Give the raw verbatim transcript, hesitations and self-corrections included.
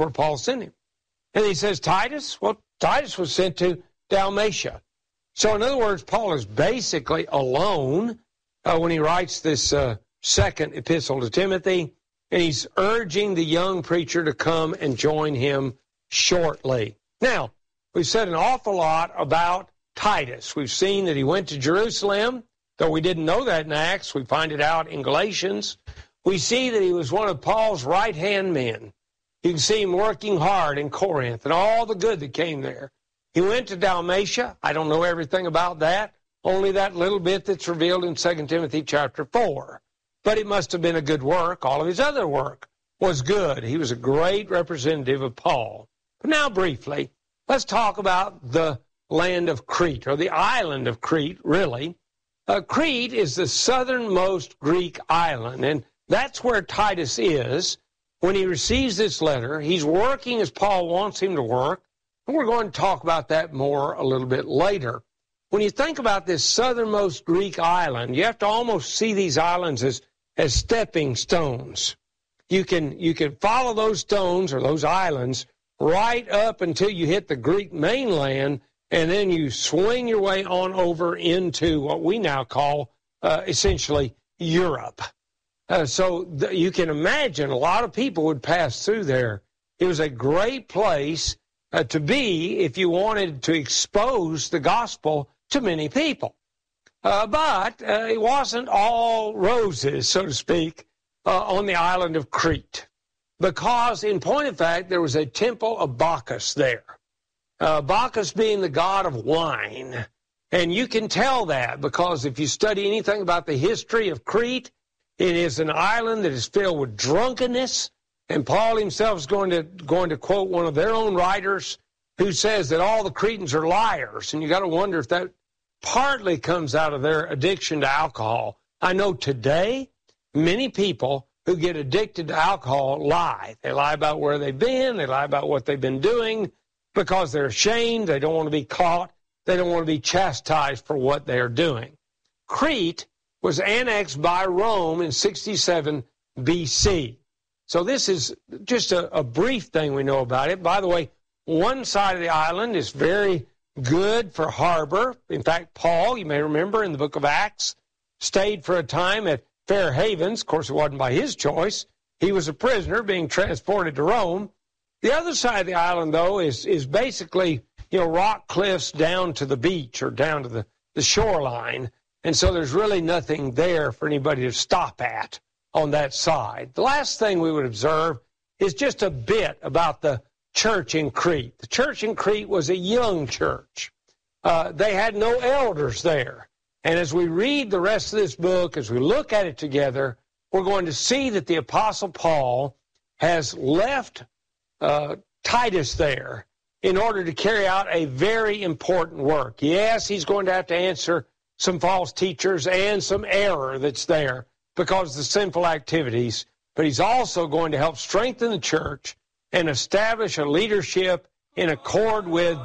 where Paul sent him. And he says, Titus? Well, Titus was sent to Dalmatia. So in other words, Paul is basically alone uh, when he writes this uh, second epistle to Timothy, and he's urging the young preacher to come and join him shortly. Now, we've said an awful lot about Titus. We've seen that he went to Jerusalem, though we didn't know that in Acts. We find it out in Galatians. We see that he was one of Paul's right-hand men. You can see him working hard in Corinth and all the good that came there. He went to Dalmatia. I don't know everything about that, only that little bit that's revealed in Second Timothy chapter four. But it must have been a good work. All of his other work was good. He was a great representative of Paul. But now briefly, let's talk about the land of Crete, or the island of Crete, really. Uh, Crete is the southernmost Greek island, and that's where Titus is. When he receives this letter, he's working as Paul wants him to work, and we're going to talk about that more a little bit later. When you think about this southernmost Greek island, you have to almost see these islands as, as stepping stones. You can, you can follow those stones or those islands right up until you hit the Greek mainland, and then you swing your way on over into what we now call uh, essentially Europe. Uh, so th- you can imagine a lot of people would pass through there. It was a great place uh, to be if you wanted to expose the gospel to many people. Uh, but uh, it wasn't all roses, so to speak, uh, on the island of Crete. Because, in point of fact, there was a temple of Bacchus there. Uh, Bacchus being the god of wine. And you can tell that because if you study anything about the history of Crete, it is an island that is filled with drunkenness, and Paul himself is going to going to quote one of their own writers who says that all the Cretans are liars, and you got to wonder if that partly comes out of their addiction to alcohol. I know today many people who get addicted to alcohol lie. They lie about where they've been, they lie about what they've been doing because they're ashamed, they don't want to be caught, they don't want to be chastised for what they are doing. Crete was annexed by Rome in sixty-seven B C. So this is just a, a brief thing we know about it. By the way, one side of the island is very good for harbor. In fact, Paul, you may remember in the book of Acts, stayed for a time at Fair Havens. Of course, it wasn't by his choice. He was a prisoner being transported to Rome. The other side of the island, though, is, is basically, you know, rock cliffs down to the beach or down to the, the shoreline. And so there's really nothing there for anybody to stop at on that side. The last thing we would observe is just a bit about the church in Crete. The church in Crete was a young church. Uh, they had no elders there. And as we read the rest of this book, as we look at it together, we're going to see that the Apostle Paul has left uh, Titus there in order to carry out a very important work. Yes, he's going to have to answer some false teachers and some error that's there because of the sinful activities, but he's also going to help strengthen the church and establish a leadership in accord with